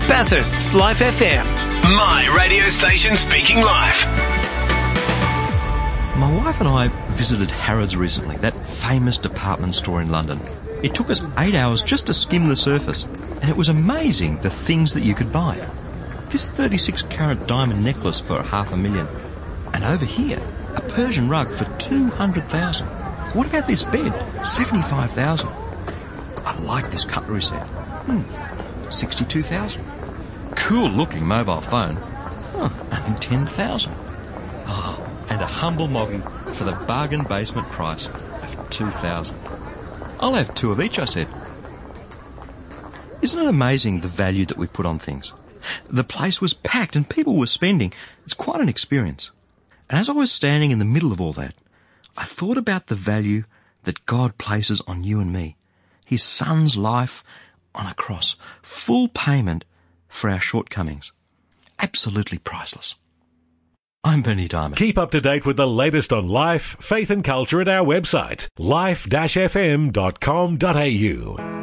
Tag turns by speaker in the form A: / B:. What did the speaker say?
A: Bathurst's Life FM. My radio station speaking live.
B: My wife and I visited Harrods recently, that famous department store in London. It took us 8 hours just to skim the surface, and it was amazing the things that you could buy. This 36-carat diamond necklace for $500,000. And over here, a Persian rug for $200,000. What about this bed? $75,000. I like this cutlery set. $62,000. Cool looking mobile phone. Only $10,000. And a humble moggy for the bargain basement price of $2,000. I'll have two of each, I said. Isn't it amazing the value that we put on things? The place was packed and people were spending. It's quite an experience. And as I was standing in the middle of all that, I thought about the value that God places on you and me. His Son's life on a cross. Full payment for our shortcomings. Absolutely priceless. I'm Bernie Diamond.
C: Keep up to date with the latest on life, faith and culture at our website, life-fm.com.au.